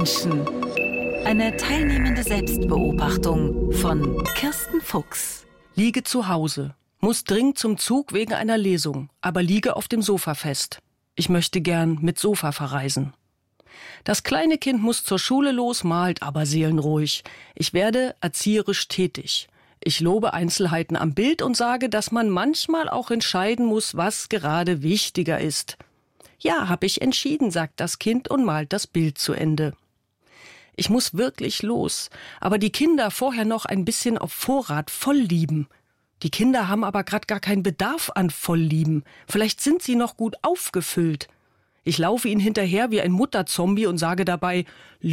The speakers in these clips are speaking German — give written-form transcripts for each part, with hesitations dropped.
Menschen. Eine teilnehmende Selbstbeobachtung von Kirsten Fuchs. Liege zu Hause, muss dringend zum Zug wegen einer Lesung, aber liege auf dem Sofa fest. Ich möchte gern mit Sofa verreisen. Das kleine Kind muss zur Schule los, malt aber seelenruhig. Ich werde erzieherisch tätig. Ich lobe Einzelheiten am Bild und sage, dass man manchmal auch entscheiden muss, was gerade wichtiger ist. Ja, hab ich entschieden, sagt das Kind und malt das Bild zu Ende. Ich muss wirklich los, aber die Kinder vorher noch ein bisschen auf Vorrat Volllieben. Die Kinder haben aber gerade gar keinen Bedarf an Volllieben. Vielleicht sind sie noch gut aufgefüllt. Ich laufe ihnen hinterher wie ein Mutterzombie und sage dabei,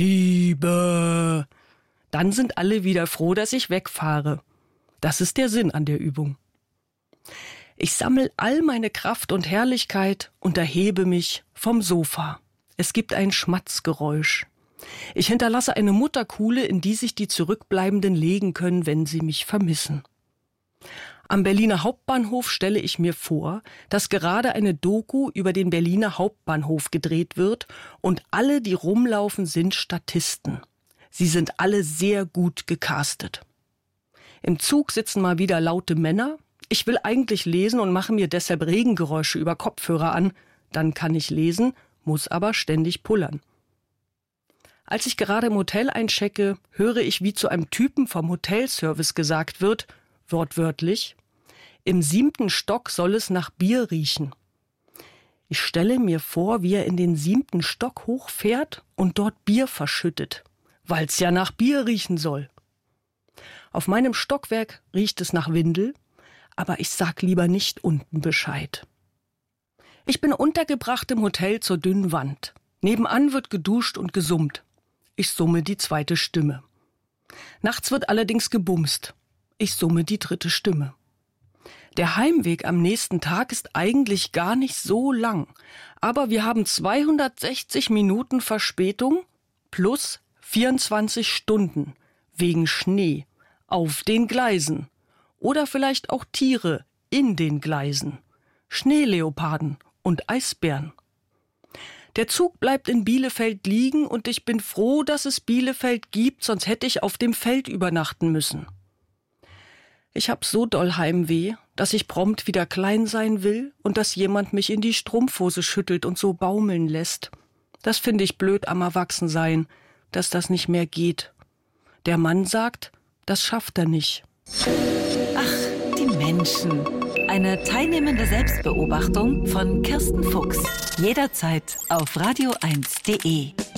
Liebe. Dann sind alle wieder froh, dass ich wegfahre. Das ist der Sinn an der Übung. Ich sammle all meine Kraft und Herrlichkeit und erhebe mich vom Sofa. Es gibt ein Schmatzgeräusch. Ich hinterlasse eine Mutterkuhle, in die sich die Zurückbleibenden legen können, wenn sie mich vermissen. Am Berliner Hauptbahnhof stelle ich mir vor, dass gerade eine Doku über den Berliner Hauptbahnhof gedreht wird und alle, die rumlaufen, sind Statisten. Sie sind alle sehr gut gecastet. Im Zug sitzen mal wieder laute Männer. Ich will eigentlich lesen und mache mir deshalb Regengeräusche über Kopfhörer an. Dann kann ich lesen, muss aber ständig pullern. Als ich gerade im Hotel einchecke, höre ich, wie zu einem Typen vom Hotelservice gesagt wird, wortwörtlich, im 7. Stock soll es nach Bier riechen. Ich stelle mir vor, wie er in den 7. Stock hochfährt und dort Bier verschüttet, weil's ja nach Bier riechen soll. Auf meinem Stockwerk riecht es nach Windel, aber ich sag lieber nicht unten Bescheid. Ich bin untergebracht im Hotel zur dünnen Wand. Nebenan wird geduscht und gesummt. Ich summe die 2. Stimme. Nachts wird allerdings gebumst. Ich summe die 3. Stimme. Der Heimweg am nächsten Tag ist eigentlich gar nicht so lang, aber wir haben 260 Minuten Verspätung plus 24 Stunden wegen Schnee auf den Gleisen oder vielleicht auch Tiere in den Gleisen, Schneeleoparden und Eisbären. Der Zug bleibt in Bielefeld liegen und ich bin froh, dass es Bielefeld gibt, sonst hätte ich auf dem Feld übernachten müssen. Ich hab so doll Heimweh, dass ich prompt wieder klein sein will und dass jemand mich in die Strumpfhose schüttelt und so baumeln lässt. Das finde ich blöd am Erwachsensein, dass das nicht mehr geht. Der Mann sagt, das schafft er nicht. Ach, die Menschen. Eine teilnehmende Selbstbeobachtung von Kirsten Fuchs. Jederzeit auf radio1.de.